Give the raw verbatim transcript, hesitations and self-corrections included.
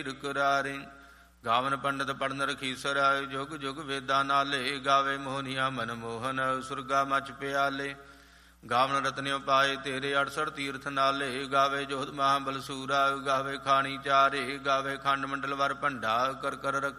ਕੁਰਾਰੇ। ਗਾਵਨ ਪੰਡਤ ਪੜਨ ਰਖੀਸਰ ਜੁਗ ਜੁਗ ਵੇਦਾਂ ਨਾਲੇ। ਗਾਵੇ ਮੋਹਨੀਆ ਮਨ ਮੋਹਨ ਸੁਰਗਾ ਮਚ ਪਿਆਲੇ। ਗਾਵਨ ਰਤਨਿਓ ਪਾਏ ਤੇਰੇ ਅੜਸਠ ਤੀਰਥ ਨਾਲੇ। ਗਾਵੇ ਜੋਧ ਮਹਾਬਲ ਸੂਰਾ ਗਾਵੇ ਖਾਣੀ ਚਾਰੇ। ਗਾਵੇ ਖੰਡ ਮੰਡਲ ਵਰ ਭੰਡਾ ਕਰ ਕਰ ਰੱਖੇ